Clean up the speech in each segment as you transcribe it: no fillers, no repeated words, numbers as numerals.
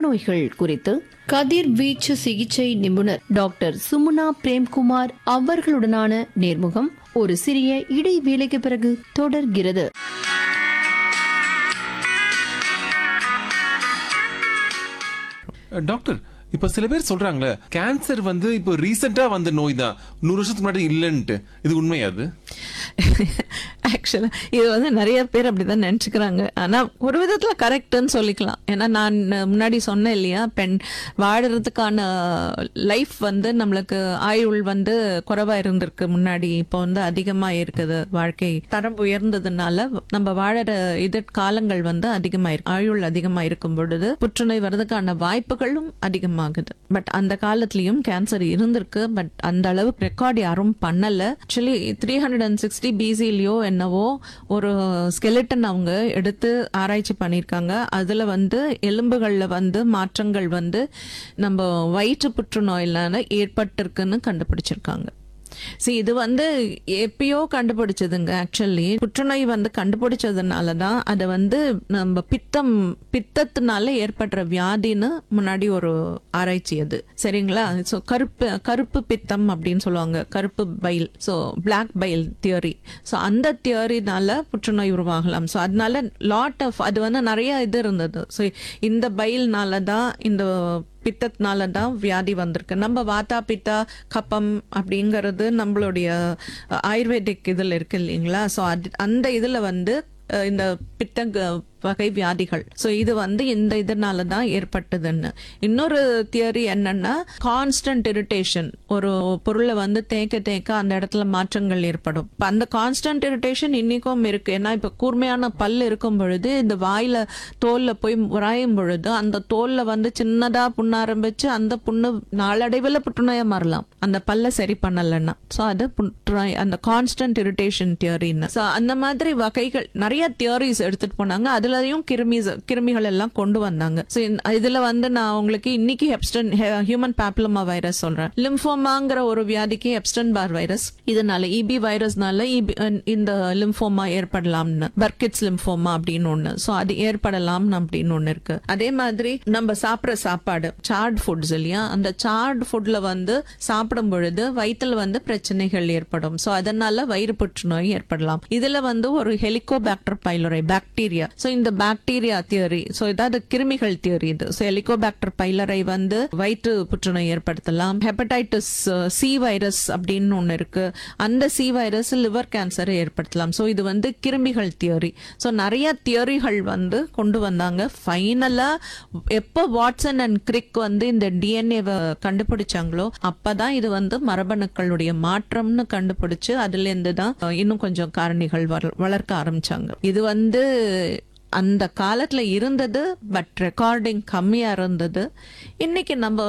புற்றுநோய்கள் குறித்து கதிர்வீச்சு சிகிச்சை நிபுணர் டாக்டர் சுமுனா பிரேம்குமார் அவர்களுடனான நேர்முகம் ஒரு சிறிய இடைவேளைக்கு பிறகு தொடர்கிறது. டாக்டர், இப்ப சில பேர் சொல்றாங்களே கேன்சர் இப்போ ரீசெண்டா வந்த நோய் தான், 100 வருஷத்துக்கு முன்னாடி இல்லன்ட்டு. இது உண்மையாது? ஆக்சுவலா இது நிறைய பேர் அப்படிதான் நினைச்சுக்கிறாங்க. ஆனா ஒரு விதத்துல கரெக்ட்னு சொல்லிக்கலாம். ஏன்னா நான் முன்னாடி சொன்னேன் இல்லையா, பெண் வாழறதுக்கான லைஃப் நம்மளுக்கு ஆயுள் குறைவா இருந்திருக்கு முன்னாடி, இப்போ அதிகமா இருக்குது. வாழ்க்கை தரம் உயர்ந்ததுனால நம்ம வாழற காலங்கள் அதிகமா இருக்கு. ஆயுள் அதிகமா இருக்கும் பொழுது புற்றுநோய் வர்றதுக்கான வாய்ப்புகளும் அதிகமாகுது. பட் அந்த காலத்திலயும் கேன்சர் இருந்திருக்கு. பட் அந்த அளவுக்கு ரெக்கார்ட் யாரும் பண்ணல. ஆக்சுவலி 360 பிசிலயோ என்னவோ ஒரு ஸ்கெலட்டன் அவங்க எடுத்து ஆராய்ச்சி பண்ணிருக்காங்க. அதுல எலும்புகள்ல மாற்றங்கள் நம்ம வயிற்று புற்றுநோயிலான ஏற்பட்டிருக்குன்னு கண்டுபிடிச்சிருக்காங்க. இது எப்பயோ கண்டுபிடிச்சதுங்க. ஆக்சுவலி புற்றுநோய் கண்டுபிடிச்சதுனாலதான் அதை நம்ம பித்தத்தினால ஏற்படுற வியாதின்னு முன்னாடி ஒரு ஆராய்ச்சி அது. சரிங்களா? சோ கருப்பு பித்தம் அப்படின்னு சொல்லுவாங்க, கருப்பு file. So black file theory. So அந்த தியரினால புற்றுநோய் உருவாகலாம். சோ அதனால லாட் ஆஃப் அது நிறைய இது இருந்தது. சோ இந்த பைல்னாலதான், இந்த பித்தத்தினாலதான் வியாதி வந்திருக்கு. நம்ம வாத்தா பித்தா கப்பம் அப்படிங்கறது நம்மளுடைய ஆயுர்வேதிக் இதுல இருக்கு இல்லைங்களா? சோ அந்த இதுல இந்த பித்த வகை வியாதிகள். சோ இது இந்த இதனாலதான் ஏற்பட்டதுன்னு. இன்னொரு தியரி என்னன்னா, கான்ஸ்டன்ட் இரிட்டேஷன். ஒரு பொருளை தேக்க அந்த இடத்துல மாற்றங்கள் ஏற்படும். அந்த கான்ஸ்டன்ட் இரிட்டேஷன் இன்னைக்கும் இருக்கு. ஏன்னா இப்ப கூர்மையான பல் இருக்கும் பொழுது இந்த வாயில தோல்ல போய் உராயும் பொழுது அந்த தோல்ல சின்னதா புண்ண ஆரம்பிச்சு அந்த புண்ணு நாளடைவில் புற்றுநோயா மாறலாம், அந்த பல்ல சரி பண்ணலன்னா. சோ அது புற்றுநோய், அந்த கான்ஸ்டன்ட் இரிட்டேஷன் தியரின்னு. சோ அந்த மாதிரி வகைகள் நிறைய தியரிஸ் எடுத்துட்டு போனாங்க. அதுலயும் கிருமிகள் எல்லாம் கொண்டு வந்தாங்க. இதுல நான் உங்களுக்கு இன்னைக்கு ஹியூமன் பாப்புலோமா வைரஸ் சொல்றேன். லிம்போமாங்கிற ஒரு வியாதிக்கு எப்ஸ்டன் பார் வைரஸ், இதனால இபி வைரஸ்னால இந்த லிம்போமா ஏற்படலாம்னு, பர்கிட்ஸ் லிம்போமா அப்படின்னு ஒண்ணு. சோ அது ஏற்படலாம் அப்படின்னு ஒண்ணு இருக்கு. அதே மாதிரி நம்ம சாப்பிடுற சாப்பாடு, சார்ட் ஃபுட்ஸ் இல்லையா, அந்த சார்ட் ஃபுட்ல சாப்பிடும் பொழுது வயிற்றுல பிரச்சனைகள் ஏற்படும். சோ அதனால வயிறு புற்றுநோய் ஏற்படலாம். இதுல ஒரு ஹெலிகோபாக்டர் பைலோரி பாக்டீரியா. சோ இந்த பாக்டீரியா தியரி, சோ இதாவது கிருமிகள் தியரி இது. சோ ஹெலிகோபாக்டர் பைலரை வயிற்று புற்றுநோய் ஏற்படுத்தலாம். ஹெப்படைட்டிஸ் சி வைரஸ் அப்படின்னு ஒண்ணு இருக்கு. அந்த சி வைரஸ் லிவர் கேன்சரை ஏற்படுத்தலாம். சோ இது கிருமிகள் தியரி. சோ நிறைய தியரிகள் கொண்டு வந்தாங்க. ஃபைனலா எப்போ வாட்சன் அண்ட் கிரிக் இந்த டிஎன்ஏ கண்டுபிடிச்சாங்களோ அப்பதான் இது மரபணுக்களுடைய மாற்றம்னு கண்டுபிடிச்சு அதுல இருந்து தான் இன்னும் கொஞ்சம் காரணிகள் வளர்க்க ஆரம்பிச்சாங்க. இது அந்த காலத்துல இருந்தது. பட் ரெக்கார்டிங் கம்மியா இருந்தது. இன்னைக்கு நம்ம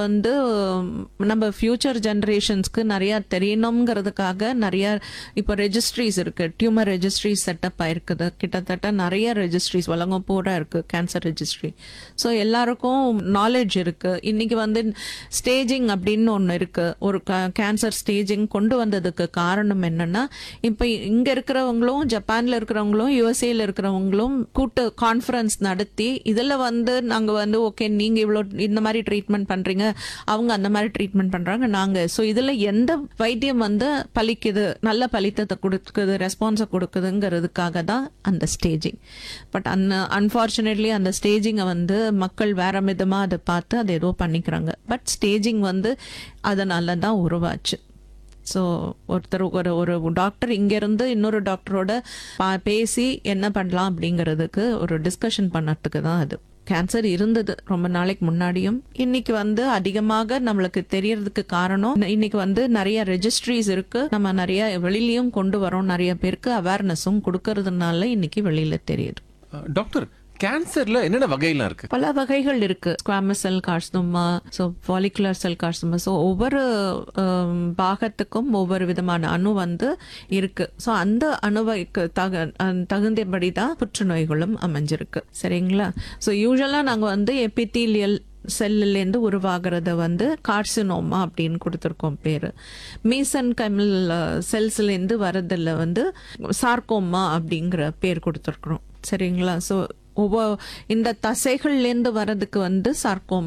நம்ம ஃபியூச்சர் ஜெனரேஷன்ஸ்க்கு நிறைய தெரியணுங்கிறதுக்காக நிறைய இப்போ ரெஜிஸ்ட்ரிஸ் இருக்கு. டியூமர் ரெஜிஸ்ட்ரிஸ் செட்டப் ஆயிருக்குது. கிட்டத்தட்ட நிறைய ரெஜிஸ்ட்ரிஸ் உலகம் பூரா இருக்கு, கேன்சர் ரெஜிஸ்ட்ரி. ஸோ எல்லாருக்கும் நாலேஜ் இருக்கு. இன்னைக்கு ஸ்டேஜிங் அப்படின்னு ஒன்று இருக்கு. ஒரு கேன்சர் ஸ்டேஜிங் கொண்டு வந்ததுக்கு காரணம் என்னன்னா, இப்போ இங்க இருக்கிறவங்களும் ஜப்பான்ல இருக்கிறவங்களும் யுஎஸ்ஏல இருக்கிறவங்களும் கூட்டு கான்ஃபரன்ஸ் நடத்தி இதுல நாங்க ஓகே நீங்க இவ்வளவு இந்த மாதிரி ட்ரீட்மெண்ட் பண்றீங்க, அவங்க அந்த மாதிரி ட்ரீட்மெண்ட் பண்றாங்க நாங்க. சோ இதுல எந்த வைத்தியம் பலிக்குது, நல்ல பலித்தத்தை கொடுக்குது, ரெஸ்பான்ஸை கொடுக்குதுங்கிறதுக்காக தான் அந்த ஸ்டேஜிங். பட் அன்பார்ச்சுனேட்லி அந்த ஸ்டேஜிங்கை மக்கள் வேற விதமா அதை பார்த்து அதை ஏதோ பண்ணிக்கிறாங்க. பட் ஸ்டேஜிங் அதனால தான் உருவாச்சு. ஸோ ஒருத்தர் ஒரு டாக்டர் இங்கிருந்து இன்னொரு டாக்டரோட பேசி என்ன பண்ணலாம் அப்படிங்கிறதுக்கு ஒரு டிஸ்கஷன் பண்ணறதுக்கு தான் அது. கேன்சர் இருந்தது ரொம்ப நாளைக்கு முன்னாடியும். இன்னைக்கு அதிகமாக நம்மளுக்கு தெரியறதுக்கு காரணம் இன்னைக்கு நிறைய ரெஜிஸ்ட்ரிஸ் இருக்கு. நம்ம நிறைய வெளியிலயும் கொண்டு வரோம், நிறைய பேருக்கு அவேர்னஸும் கொடுக்கறதுனால இன்னைக்கு வெளியில தெரியுது. டாக்டர், கேன்சர்ல என்னென்ன வகையெல்லாம் இருக்கு? பல வகைகள் இருக்கு. ஸ்குவாமஸ் செல் கார்சினோமா, சோ ஃபாலிகுலர் செல் கார்சினோமா. சோ ஒவ்வொரு பாகத்துக்கும் ஒவ்வொரு விதமான அணு இருக்கு. சோ அந்த அணுவைக்கு தகுந்தபடி தான் புற்றுநோய்களும் அமைஞ்சிருக்கு. சரிங்களா? சோ யூஸ்வலா நாங்க எபிதீலியல் செல்லிலேருந்து உருவாகிறத கார்சினோமா அப்படின்னு கொடுத்துருக்கோம் பேரு. மீசன் கைமல் செல்ஸ்லேருந்து வரதுல சார்கோமா அப்படிங்கிற பேர் கொடுத்துருக்குறோம். சரிங்களா? ஸோ இந்த தசைகள்லேருந்து வர்றதுக்கு சார்கோமா